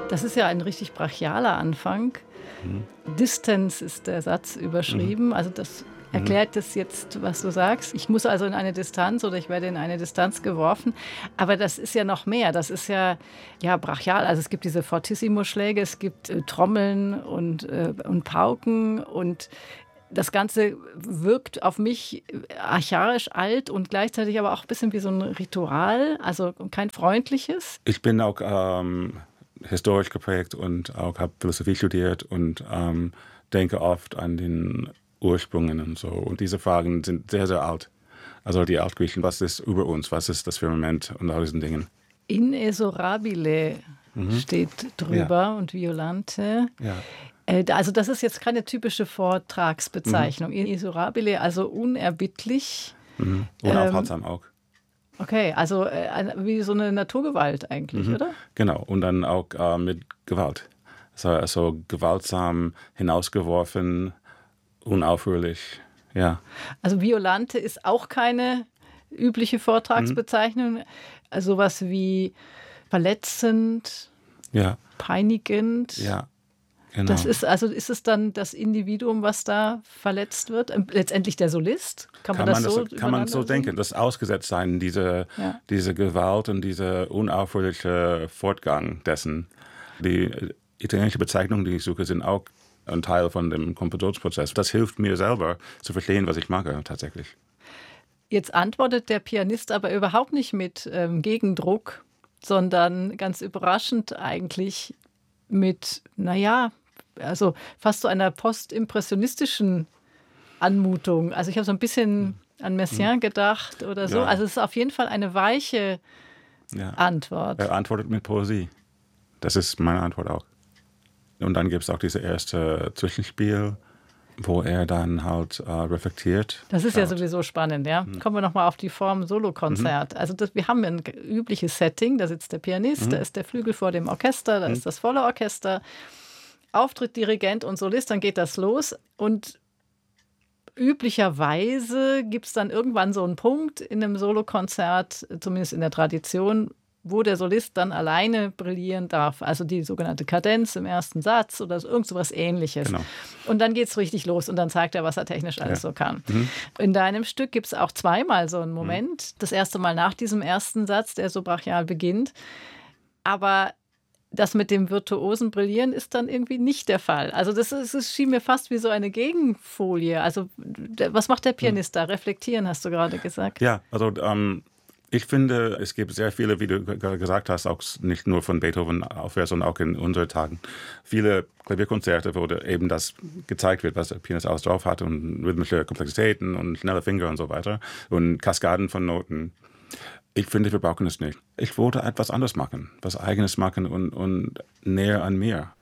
Das ist ja ein richtig brachialer Anfang. Distance ist der Satz überschrieben. Also das erklärt das jetzt, was du sagst. Ich muss also in eine Distanz oder ich werde in eine Distanz geworfen. Aber das ist ja noch mehr. Das ist ja brachial. Also es gibt diese Fortissimo-Schläge, es gibt Trommeln und Pauken und das Ganze wirkt auf mich archaisch alt und gleichzeitig aber auch ein bisschen wie so ein Ritual, also kein freundliches. Ich bin auch historisch geprägt und auch habe Philosophie studiert und denke oft an den Ursprüngen und so. Und diese Fragen sind sehr, sehr alt. Also die Altgriechen, was ist über uns, was ist das Firmament und all diesen Dingen. Inesorabile steht drüber und Violante. Ja. Also das ist jetzt keine typische Vortragsbezeichnung. Inesorabile, also unerbittlich. Unaufhaltsam auch. Okay, also wie so eine Naturgewalt eigentlich, oder? Genau, und dann auch mit Gewalt. Also gewaltsam hinausgeworfen, unaufhörlich, ja. Also Violante ist auch keine übliche Vortragsbezeichnung. Also sowas wie verletzend, peinigend. Ja, genau. Das ist es dann das Individuum, was da verletzt wird? Letztendlich der Solist? Kann man so denken, das Ausgesetztsein, diese Gewalt und dieser unaufhörliche Fortgang dessen. Die italienische Bezeichnungen, die ich suche, sind auch ein Teil von dem Kompositionsprozess. Das hilft mir selber zu verstehen, was ich mache tatsächlich. Jetzt antwortet der Pianist aber überhaupt nicht mit Gegendruck, sondern ganz überraschend eigentlich mit, also fast so einer postimpressionistischen Anmutung. Also ich habe so ein bisschen an Messiaen gedacht oder so. Ja. Also es ist auf jeden Fall eine weiche Antwort. Er antwortet mit Poesie. Das ist meine Antwort auch. Und dann gibt es auch dieses erste Zwischenspiel, wo er dann halt reflektiert. Das ist ja sowieso spannend, ja. Kommen wir nochmal auf die Form Solokonzert. Also wir haben ein übliches Setting, da sitzt der Pianist, da ist der Flügel vor dem Orchester, da ist das volle Orchester, Auftritt Dirigent und Solist, dann geht das los und üblicherweise gibt es dann irgendwann so einen Punkt in einem Solokonzert, zumindest in der Tradition, wo der Solist dann alleine brillieren darf. Also die sogenannte Kadenz im ersten Satz oder irgend so was Ähnliches. Genau. Und dann geht es richtig los und dann zeigt er, was er technisch alles so kann. In deinem Stück gibt es auch zweimal so einen Moment. Das erste Mal nach diesem ersten Satz, der so brachial beginnt. Aber das mit dem virtuosen Brillieren ist dann irgendwie nicht der Fall. Also das schien mir fast wie so eine Gegenfolie. Also was macht der Pianist da? Reflektieren, hast du gerade gesagt. Ja, also ich finde, es gibt sehr viele, wie du gesagt hast, auch nicht nur von Beethoven aufwärts, sondern auch in unseren Tagen, viele Klavierkonzerte, wo eben das gezeigt wird, was der Pianist alles drauf hat und rhythmische Komplexitäten und schnelle Finger und so weiter und Kaskaden von Noten. Ich finde, wir brauchen es nicht. Ich wollte etwas anderes machen, was Eigenes machen und näher an mir.